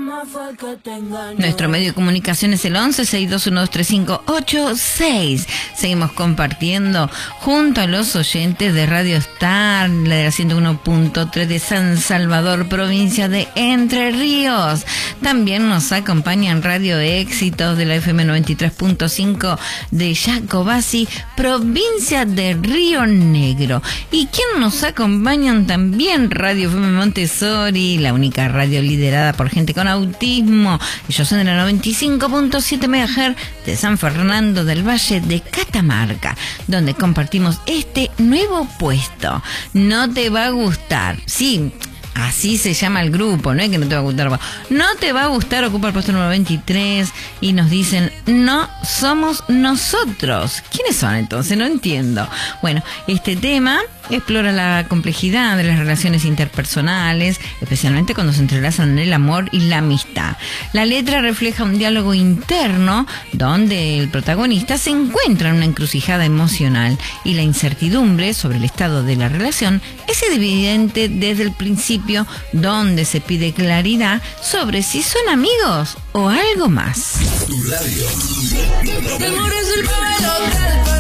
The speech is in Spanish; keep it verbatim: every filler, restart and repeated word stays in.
Nuestro medio de comunicación es el once, seis dos uno dos tres cinco ocho seis. Seguimos compartiendo junto a los oyentes de Radio Star, la de la ciento uno punto tres de San Salvador, provincia de Entre Ríos. También nos acompañan Radio Éxitos de la F M noventa y tres punto cinco de Jacobasi, provincia de Río Negro. ¿Y quién nos acompañan también? Radio F M Montessori, la única radio liderada por gente con autismo. Ellos son de la noventa y cinco punto siete megahertz de San Fernando del Valle de Catamarca, donde compartimos este nuevo puesto. No te va a gustar, sí, así se llama el grupo, no es que no te va a gustar. No te va a gustar, ocupa el puesto número veintitrés y nos dicen, no somos nosotros. ¿Quiénes son entonces? No entiendo. Bueno, este tema explora la complejidad de las relaciones interpersonales, especialmente cuando se entrelazan el amor y la amistad. La letra refleja un diálogo interno donde el protagonista se encuentra en una encrucijada emocional y la incertidumbre sobre el estado de la relación es evidente desde el principio, donde se pide claridad sobre si son amigos o algo más. Tu radio.